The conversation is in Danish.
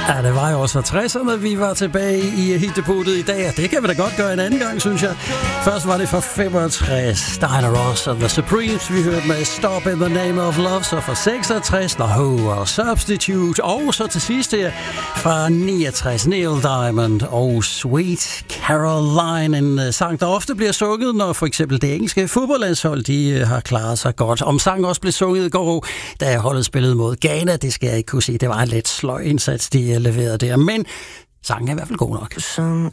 Ja, det var jo også 60'erne, vi var tilbage i hitdeputet i dag, og det kan vi da godt gøre en anden gang, synes jeg. Først var det fra 65, Diana Ross og The Supremes, vi hørte med Stop in the Name of Love, så fra 66, The Who og Substitute, og så til sidst her fra 69, Neil Diamond og Sweet Caroline, en sang, der ofte bliver sunget, når for eksempel det engelske fodboldlandshold, de har klaret sig godt. Om sangen også blev sunget i går, da holdet spillede mod Ghana, det skal jeg ikke kunne sige, det var en lidt sløj indsats, de leverede der, men sangen er i hvert fald god nok. Some